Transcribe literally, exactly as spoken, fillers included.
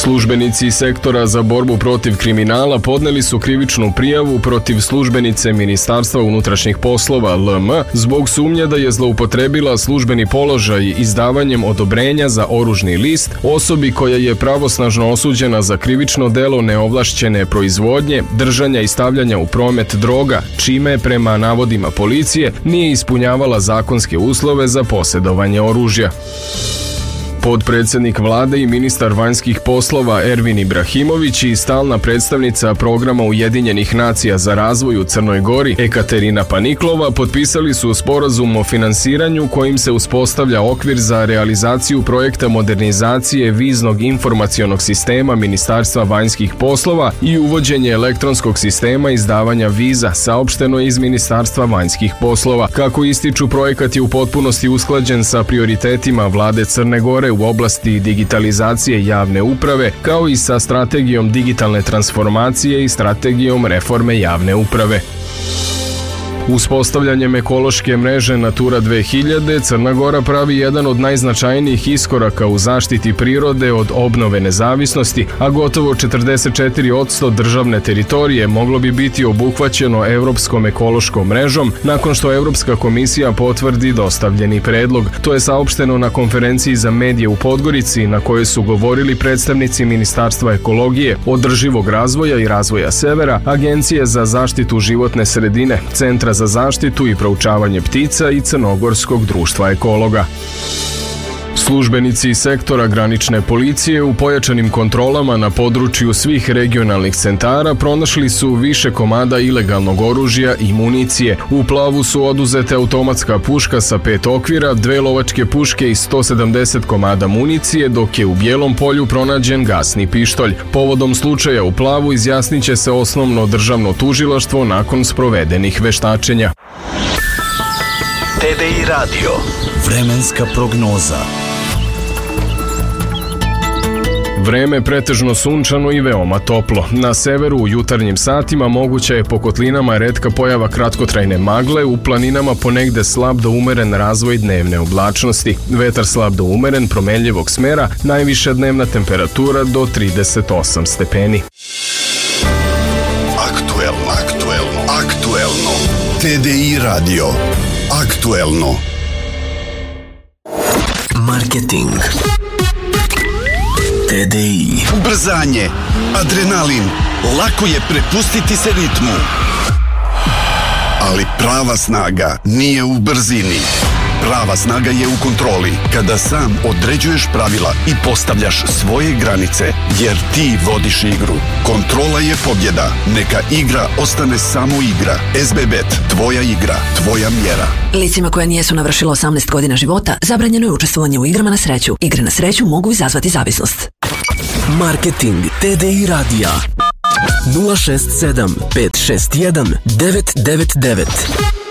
Službenici sektora za borbu protiv kriminala podneli su krivičnu prijavu protiv službenice Ministarstva unutrašnjih poslova L M zbog sumnje da je zloupotrebila službeni položaj izdavanjem odobrenja za oružni list osobi koja je pravosnažno osuđena za krivično delo neovlašćene proizvodnje, držanja i stavljanja u promet droga, čime prema navodima policije nije ispunjavala zakonske uslove za posjedovanje oružja. Podpredsjednik vlade i ministar vanjskih poslova Ervin Ibrahimović i stalna predstavnica programa Ujedinjenih nacija za razvoj u Crnoj Gori Ekaterina Paniklova potpisali su sporazum o finansiranju kojim se uspostavlja okvir za realizaciju projekta modernizacije viznog informacionog sistema Ministarstva vanjskih poslova i uvođenje elektronskog sistema izdavanja viza, saopšteno iz Ministarstva vanjskih poslova. Kako ističu, projekat je u potpunosti usklađen sa prioritetima vlade Crne Gore u oblasti digitalizacije javne uprave, kao i sa strategijom digitalne transformacije i strategijom reforme javne uprave. Uspostavljanjem ekološke mreže Natura dve hiljade, Crna Gora pravi jedan od najznačajnijih iskoraka u zaštiti prirode od obnove nezavisnosti, a gotovo četrdeset četiri posto državne teritorije moglo bi biti obuhvaćeno Evropskom ekološkom mrežom nakon što Evropska komisija potvrdi dostavljeni predlog. To je saopšteno na konferenciji za medije u Podgorici, na kojoj su govorili predstavnici Ministarstva ekologije, održivog razvoja i razvoja severa, Agencije za zaštitu životne sredine, Centra za zaštitu i proučavanje ptica i Crnogorskog društva ekologa. Službenici sektora granične policije u pojačanim kontrolama na području svih regionalnih centara pronašli su više komada ilegalnog oružja i municije. U Plavu su oduzete automatska puška sa pet okvira, dve lovačke puške i sto sedamdeset komada municije, dok je u Bijelom Polju pronađen gasni pištolj. Povodom slučaja u Plavu izjasniće se osnovno državno tužilaštvo nakon sprovedenih veštačenja. T D I radio. Vremenska prognoza. Vreme pretežno sunčano i veoma toplo. Na severu u jutarnjim satima moguća je po kotlinama retka pojava kratkotrajne magle, u planinama ponegde slab do umeren razvoj dnevne oblačnosti. Vetar slab do umeren, promenljivog smera, najviša dnevna temperatura do trideset osam stepeni. Aktuelno, aktuelno, aktuelno. T D I radio. Aktuelno. Marketing. T D I. Ubrzanje, adrenalin, lako je prepustiti se ritmu. Ali prava snaga nije u brzini. Prava snaga je u kontroli, kada sam određuješ pravila i postavljaš svoje granice, jer ti vodiš igru. Kontrola je pobjeda. Neka igra ostane samo igra. S B Bet, tvoja igra, tvoja mjera. Licima koja nijesu navršila osamnaest godina života, zabranjeno je učestvovanje u igrama na sreću. Igre na sreću mogu izazvati zavisnost. Marketing T D I radija nula šest sedam pet šest jedan devet devet devet.